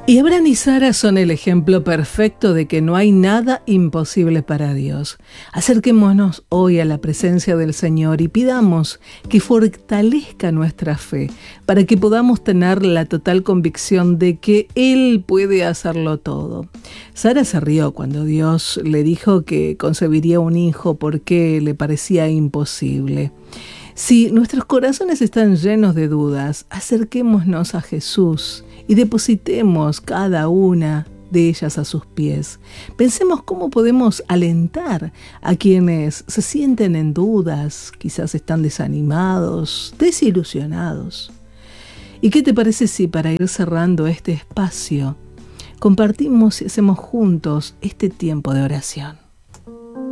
Y Abraham y Sara son el ejemplo perfecto de que no hay nada imposible para Dios. Acerquémonos hoy a la presencia del Señor y pidamos que fortalezca nuestra fe para que podamos tener la total convicción de que Él puede hacerlo todo. Sara se rió cuando Dios le dijo que concebiría un hijo porque le parecía imposible. Si nuestros corazones están llenos de dudas, acerquémonos a Jesús y depositemos cada una de ellas a sus pies. Pensemos cómo podemos alentar a quienes se sienten en dudas, quizás están desanimados, desilusionados. ¿Y qué te parece si para ir cerrando este espacio, compartimos y hacemos juntos este tiempo de oración?